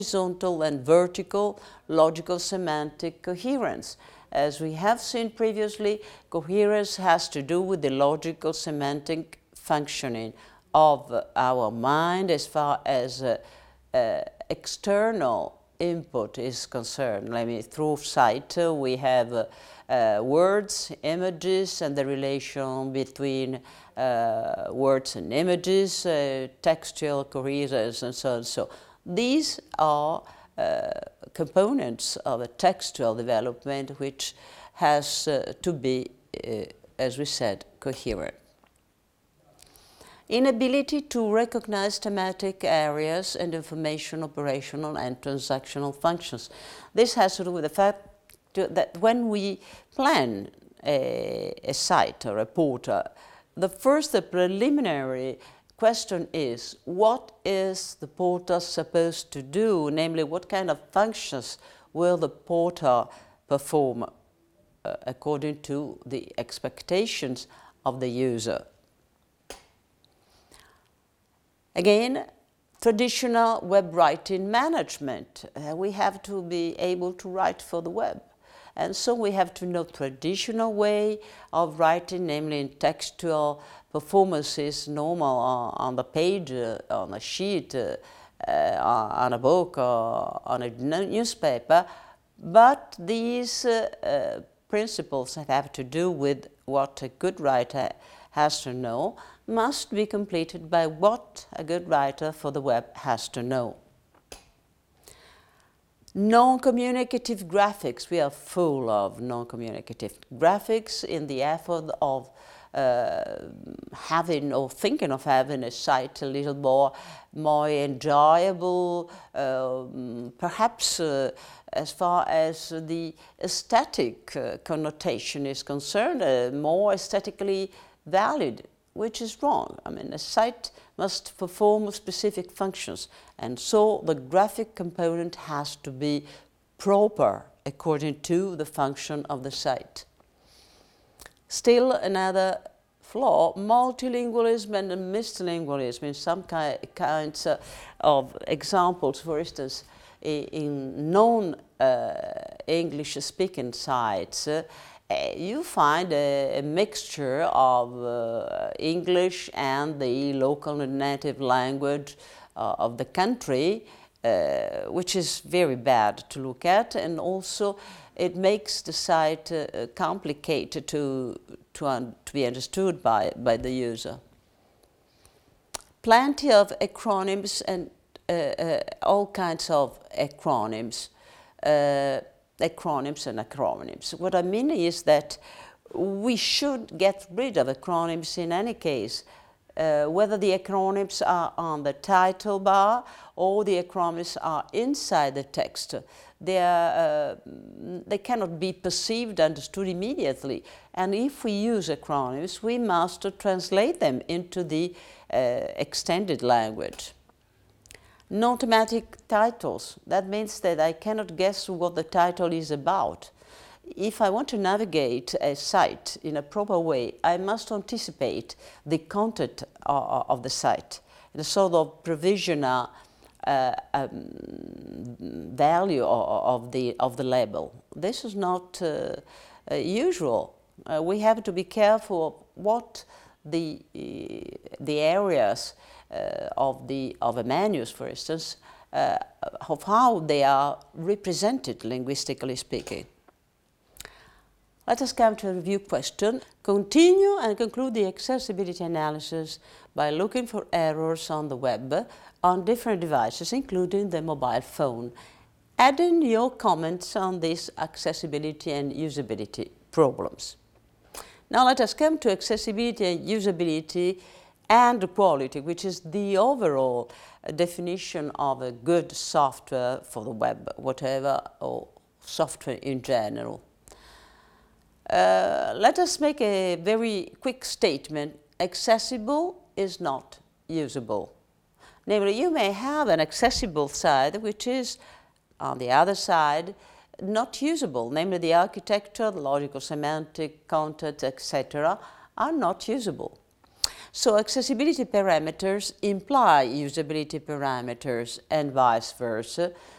horizontal and vertical logical semantic coherence. As we have seen previously, coherence has to do with the logical semantic functioning of our mind as far as external input is concerned. Through sight, we have words, images, and the relation between words and images, textual coherence, and so on. So these are components of a textual development which has to be, as we said, coherent. Inability to recognize thematic areas and information operational and transactional functions. This has to do with the fact that when we plan a site or a portal, the preliminary question is, what is the portal supposed to do? Namely, what kind of functions will the portal perform according to the expectations of the user? Again, traditional web writing management. We have to be able to write for the web. And so we have to know traditional way of writing, namely in textual performances, normal on the page, on a sheet, on a book, or on a newspaper. But these principles that have to do with what a good writer has to know must be completed by what a good writer for the web has to know. Non-communicative graphics. We are full of non-communicative graphics in the effort of having or thinking of having a site a little more enjoyable, perhaps as far as the aesthetic connotation is concerned, more aesthetically valid, which is wrong. I mean, a site must perform specific functions, and so the graphic component has to be proper according to the function of the site. Still another flaw, multilingualism and mislingualism in some kinds of examples. For instance, in non-English speaking sites, you find a mixture of English and the local native language of the country, which is very bad to look at, and also it makes the site complicated to be understood by the user. Plenty of acronyms and all kinds of acronyms. Acronyms and acronyms. What I mean is that we should get rid of acronyms in any case, whether the acronyms are on the title bar or the acronyms are inside the text. They cannot be perceived, understood immediately. And if we use acronyms, we must translate them into the extended language. Non-thematic titles. That means that I cannot guess what the title is about. If I want to navigate a site in a proper way, I must anticipate the content of the site, the sort of provisional value of the label. This is not usual. We have to be careful of what the areas of a manus, for instance, of how they are represented linguistically speaking. Let us come to a review question. Continue and conclude the accessibility analysis by looking for errors on the web on different devices, including the mobile phone. Add in your comments on these accessibility and usability problems. Now let us come to accessibility and usability and quality, which is the overall definition of a good software for the web, whatever, or software in general. Let us make a very quick statement. Accessible is not usable. Namely, you may have an accessible side which is, on the other side, not usable. Namely, the architecture, the logical semantic, content, etc. are not usable. So accessibility parameters imply usability parameters and vice versa.